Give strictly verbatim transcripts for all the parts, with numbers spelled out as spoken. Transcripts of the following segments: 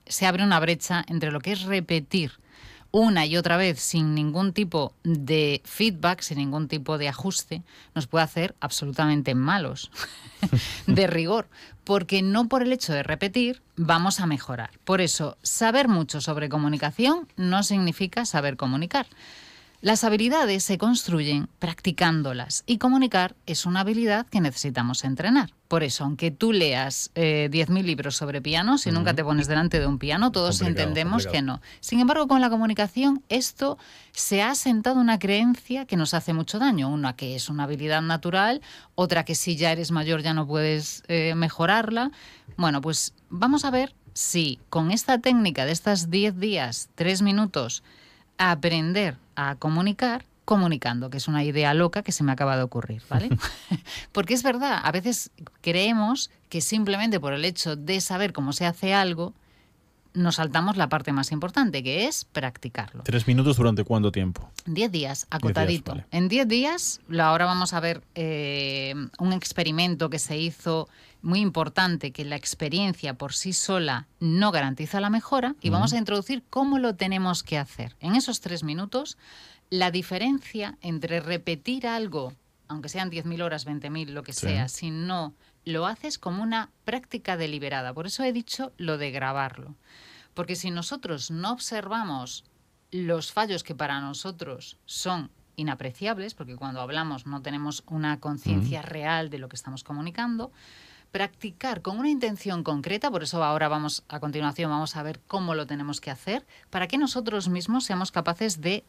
se abre una brecha entre lo que es repetir una y otra vez sin ningún tipo de feedback, sin ningún tipo de ajuste, nos puede hacer absolutamente malos de rigor, porque no por el hecho de repetir vamos a mejorar. Por eso, saber mucho sobre comunicación no significa saber comunicar. Las habilidades se construyen practicándolas y comunicar es una habilidad que necesitamos entrenar. Por eso, aunque tú leas eh, diez mil libros sobre piano, si uh-huh. nunca te pones delante de un piano, todos complicado, entendemos complicado. que no. Sin embargo, con la comunicación, esto se ha asentado una creencia que nos hace mucho daño. Una que es una habilidad natural, otra que si ya eres mayor ya no puedes eh, mejorarla. Bueno, pues vamos a ver si con esta técnica de estas diez días, tres minutos, aprender a comunicar comunicando, que es una idea loca que se me acaba de ocurrir, ¿vale? Porque es verdad, a veces creemos que simplemente por el hecho de saber cómo se hace algo, nos saltamos la parte más importante, que es practicarlo. ¿Tres minutos durante cuánto tiempo? Diez días, acotadito. Diez días, vale. En diez días, ahora vamos a ver eh, un experimento que se hizo muy importante, que la experiencia por sí sola no garantiza la mejora, y uh-huh. vamos a introducir cómo lo tenemos que hacer. En esos tres minutos, la diferencia entre repetir algo, aunque sean diez mil horas, veinte mil, lo que sí. sea, si no lo haces como una práctica deliberada. Por eso he dicho lo de grabarlo. Porque si nosotros no observamos los fallos que para nosotros son inapreciables, porque cuando hablamos no tenemos una conciencia uh-huh. real de lo que estamos comunicando, practicar con una intención concreta, por eso ahora vamos, a continuación vamos a ver cómo lo tenemos que hacer, para que nosotros mismos seamos capaces de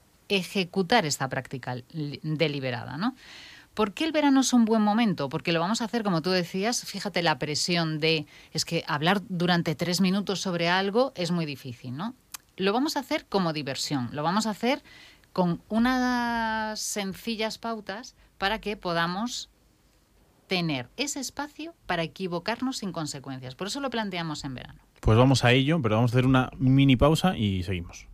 ejecutar esta práctica deliberada, ¿no? ¿Por qué el verano es un buen momento? Porque lo vamos a hacer, como tú decías, fíjate la presión de, es que hablar durante tres minutos sobre algo es muy difícil, ¿no? Lo vamos a hacer como diversión, lo vamos a hacer con unas sencillas pautas para que podamos tener ese espacio para equivocarnos sin consecuencias. Por eso lo planteamos en verano. Pues vamos a ello, pero vamos a hacer una mini pausa y seguimos.